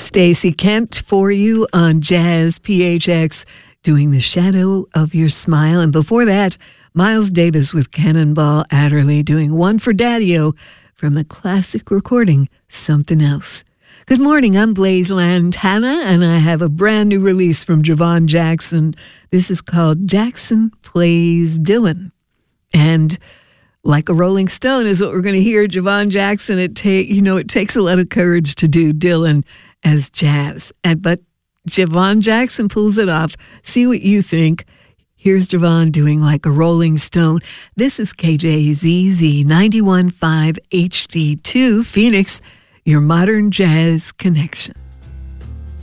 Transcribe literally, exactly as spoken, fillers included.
Stacey Kent for you on Jazz P H X doing The Shadow of Your Smile. And before that, Miles Davis with Cannonball Adderley doing One for Daddy-O from the classic recording, Something Else. Good morning, I'm Blaze Lantana, and I have a brand new release from Javon Jackson. This is called Jackson Plays Dylan. And like a Rolling Stone is what we're going to hear. Javon Jackson, it take you know, it takes a lot of courage to do Dylan as jazz. And but Javon Jackson pulls it off. See what you think. Here's Javon doing Like a Rolling Stone. This is K J Z Z ninety-one point five H D two Phoenix, your modern jazz connection.